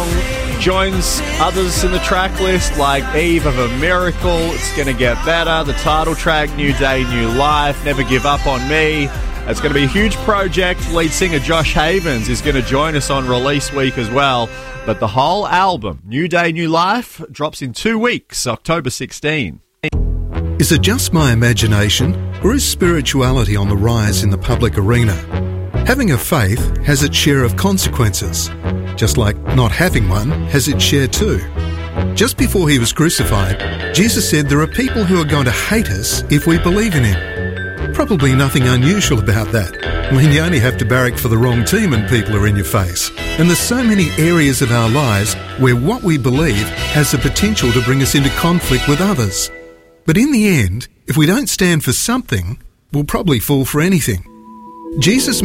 song joins others in the track list like Eve of a Miracle, It's Gonna Get Better, the title track New Day, New Life, Never Give Up on Me. It's going to be a huge project. Lead singer Josh Havens is going to join us on release week as well. But the whole album, New Day, New Life, drops in 2 weeks, October 16. Is it just my imagination, or is spirituality on the rise in the public arena? Having a faith has its share of consequences, just like not having one has its share too. Just before he was crucified, Jesus said there are people who are going to hate us if we believe in him. Probably nothing unusual about that. I mean, you only have to barrack for the wrong team and people are in your face. And there's so many areas of our lives where what we believe has the potential to bring us into conflict with others. But in the end, if we don't stand for something, we'll probably fall for anything. Jesus